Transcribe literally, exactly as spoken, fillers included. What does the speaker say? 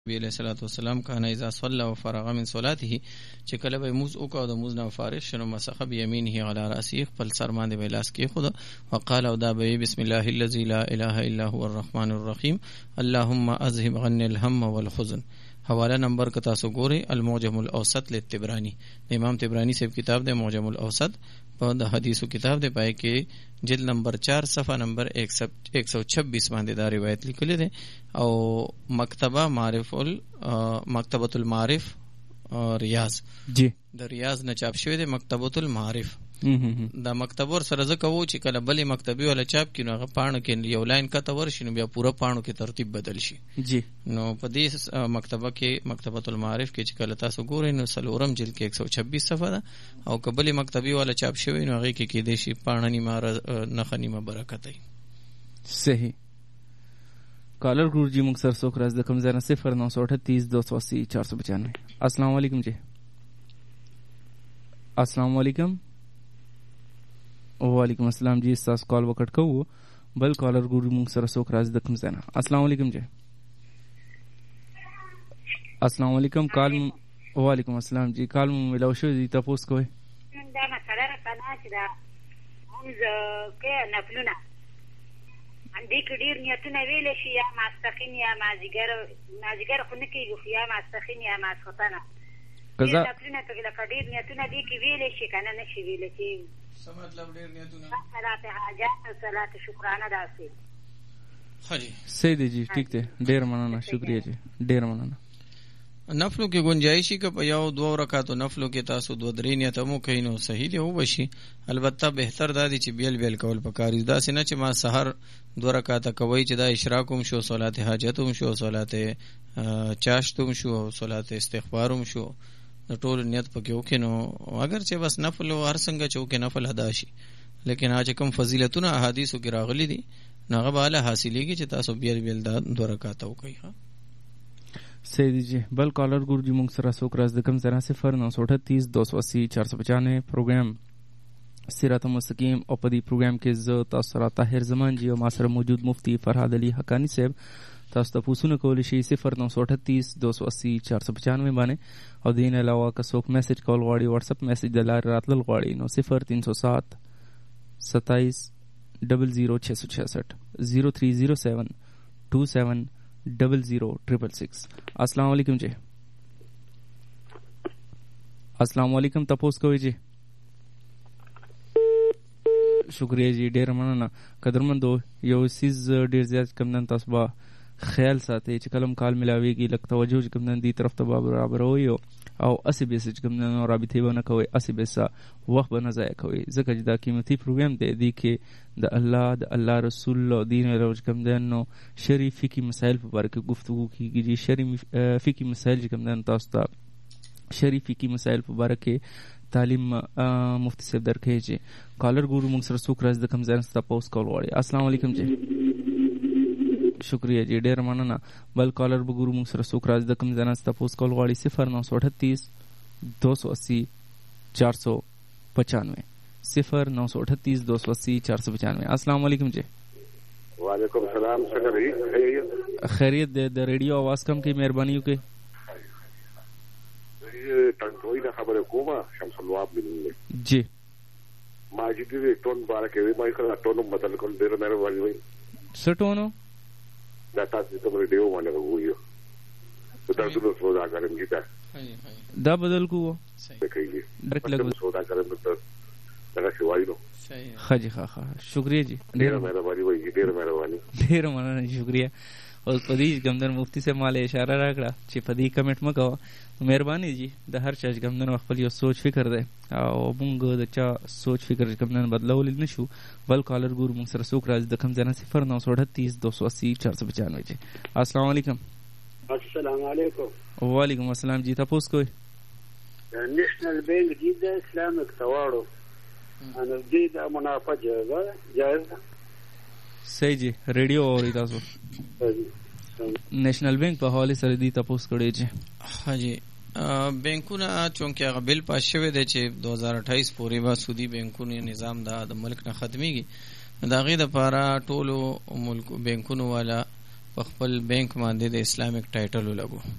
نبی علیہ الصلوۃ والسلام کان اذا صلى وفرغ من صلاته چې کله به موز او کا د موز نه فارغ شنو مسخ بيمينه على راسه خپل سر باندې ویلاس کې خود وقال او دا به بسم الله الذي لا اله الا هو الرحمن الرحيم اللهم اذهب عني الهم والحزن. حوالہ نمبر کا تاسو ګوري المعجم الاوسط للطبرانی، امام طبرانی صاحب کتاب دے معجم الاوسط په د حدیثو کتاب دے پای کې جلد نمبر چار صفحہ نمبر ایک سو چھبیس باندې دا روایت لیکل دي او مکتبہ معرف ال مکتبۃ المعارف ریاض جی د ریاض نه چاپ شوی دی مکتبۃ المعارف. دا مکتبور سره زکه وو چې کله بلې مکتبي ولا چاپ کینو هغه پاڼو کې یو لاین کته ورشي بیا پورا پاڼو کې ترتیب بدل شي جی. نو په دې مکتبه کې مکتبۃ المعارف کې چې کله تاسو ګورئ نو سلورم جلد کې ایک سو چھبیس صفحه ده او کبلې مکتبي ولا چاپ شوی نو هغه کې کې د شي پاڼه نیمه نخنیمه برکت ای. صحیح. کالر گرو جی مکسر سوک راز د کم زیرہ صفر نو سو اٹھتیس دو سو اسی چار سو پچانوے. السلام علیکم جی. السلام علیکم. وعلیکم السلام جی. استاس کال وکټ کوو بل کالر ګوري موږ سره څوک راځي د کوم ځای نه. السلام علیکم جی. السلام علیکم. کال وعلیکم السلام جی. کال مو ملاو شو دي تاسو کوی دا مسله را کنه چې دا موږ کې نفلونه اندې کډیر نیتونه ویل شي یا ماستخین یا مازیګر مازیګر خو نه کېږي یا ماستخین یا ماسختنه کزا نفلونه ته کډیر نیتونه دي کې ویل شي کنه نه شي ویل شي څه مطلب ډیر نیتونه صلات حاجات او صلات شکرانه داسي. ها جی صحیح دی جی ٹھیک دی ډیر مننه شکریہ جی ډیر مننه. نفلو کې گنجائشی که په یو دوه رکعاتو نفلو کې تاسو دوه درې نیت مو کوي نو صحیح دی او بشي. البته بهتر دا دی چې بیل بیل کول پکاري دا سینه چې ما سحر دوه رکعات کوي چې دا اشراقوم شو صلات حاجتوم شو صلات چاشتوم شو صلات استغفاروم شو ټول نیت پکې وکړو نو اگر چې بس نفل او هر څنګه چوکې نفل ادا شي لیکن اج کوم فضیلتونه احادیثو کې راغلي دي ناغه بالا حاصلېږي چې تاسو بیل بیل دا دوه رکعات وکړئ. ها صحیح دی جی. بل کالر ګور جی موږ سره څوک راز د کم زیرہ صفر نو سو اٹھتیس دو سو اسی چار سو پچانوے. پروګرام سیرت مستقیم او په دې پروګرام کې زه تاسو سره طاهر زمان جی او ما سره موجود مفتی فرهاد علي حقانی صاحب تاسو ته پوښتنه کولی شئ صفر نو سو اٹھتیس دو سو اسی چار سو پچانوے باندې او دین علاوه که څوک میسج کول غواړي واتس اپ میسج د لارې راتلل غواړي نو صفر تین سو سات ستائیس ڈبل زیرو چھ سو چھسٹھ زیرو تھری زیرو سیون ٹو سیون ڈبل زیرو ٹریپل سکس. السلام علیکم جی. السلام علیکم. تپوس کوي جی. شکریہ جی ډیر مننه. قدرمندو یو سیز ډیر زیات کم نن تاسو با خیال ساتي چې کلم کال ملاويږي لکه توجه کم نن دی طرف ته برابر وي او اسی بیس کم نن رابطه ونه کوي اسی بیس وخت نه ضایع کوي ځکه چې دا قیمتي پروګرام دی دی کې د الله د الله رسول او دین روز کم دن نو شریفي کی مسائل په اړه کې گفتگو کیږي. شریفي کی مسائل کم دن تاسو ته شریفي کی مسائل په اړه کې تعلیم مفتی صاحب درکې جی. کالر ګورو موږ سره څوک راز د کم ځای ست پوس کول وړي. السلام علیکم جی. شکریہ جی ډیر مننه. بل کالر به ګورو موږ سره څوک راز د کم ځای ست پوس کول وړي صفر نو سو اٹھتیس دو سو اسی چار سو پچانوے صفر نو سو اٹھتیس دو سو اسی چار سو پچانوے. السلام علیکم جی. وعلیکم السلام. څنګه خیریت دے د ریڈیو آواز کم کی مہربانی وکړئ. ټنګوي دا خبره کومه شمس الواب بن جی ماجد دې ټون بارکه وي مای کړه ټونو بدل کول ډیر مهرباني وي. سټونو دا تاسو ته ریډیو باندې وګورئ دا ټول سودا کارم کیتا دا بدل کو صحیح کوي ډیرک لګو سودا کارم ته دا څه وایو صحیح. خجی خا خا شکریہ جی ډیر مهرباني وي ډیر مهرباني ډیر مننه شکریہ. او پدې ګمدن مفتی سے مال اشاره راکړه چې پدې کمنټ مکو مهرباني جی د هر چا ګمدن خپل یو سوچ فکر دی او موږ د چا سوچ فکر ګمدن بدلول نه شو. بل کالر ګور موږ سره څوک راځي د کم ځای صفر نو سو اٹھتیس دو سو اسی چار سو پچانوے جی. السلام علیکم. السلام علیکم. وعلیکم السلام جی. تاسو کوی نیشنل بینک دی د اسلامک تواړو ان دې د منافع جایز جایز صحیح جی. ریډیو اوري تاسو نیشنل بینک په حواله سره دی تاسو کړی جی. ها جی. بینکونه چونکه هغه بل پاس شوی دی چې دو هزار اٹھائیس پورې به سودی بینکونو نظام دا د ملک نه ختميږي دا غي د لپاره ټولو ملک بینکونو والا په خپل بینک باندې د اسلامیک ټایټل لګو